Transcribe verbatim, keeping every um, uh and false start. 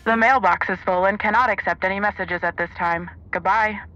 The mailbox is full and cannot accept any messages at this time. Goodbye.